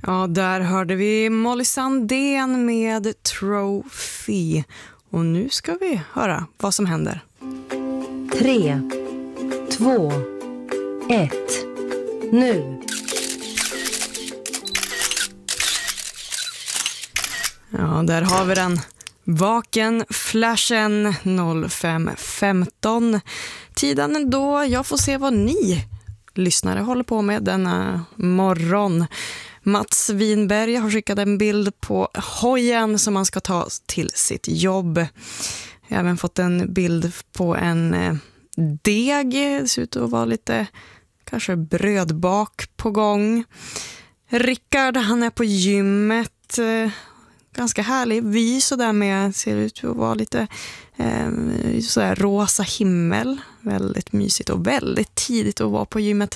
Ja, där hörde vi Molly Sandén med Trophy. Och nu ska vi höra vad som händer. 3, 2, 1, nu. Ja, där har vi den. Vaken flashen 05:15. Tiden då jag får se vad ni lyssnare håller på med denna morgon. Mats Winberg har skickat en bild på hojen som man ska ta till sitt jobb. Jag har även fått en bild på en deg. Det ser ut att vara lite kanske brödbak på gång. Rickard, han är på gymmet. Ganska härlig vy sådär med, ser ut att vara lite sådär rosa himmel. Väldigt mysigt och väldigt tidigt att vara på gymmet.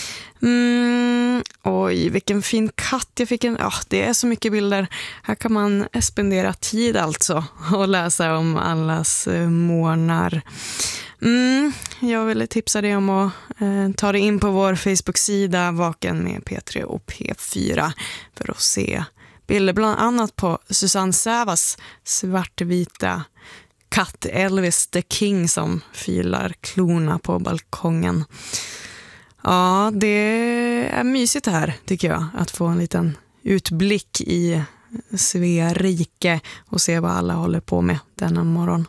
Oj, vilken fin katt jag fick. Det är så mycket bilder. Här kan man spendera tid alltså och läsa om allas morgnar. Jag vill tipsa dig om att ta dig in på vår Facebook-sida Vaken med P3 och P4 för att se bilder bland annat på Susanne Sävas svartvita katt Elvis the King som filar klorna på balkongen. Ja, det är mysigt här tycker jag, att få en liten utblick i Svea rike och se vad alla håller på med denna morgon.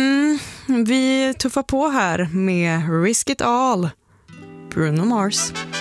Vi tuffar på här med Risk It All, Bruno Mars.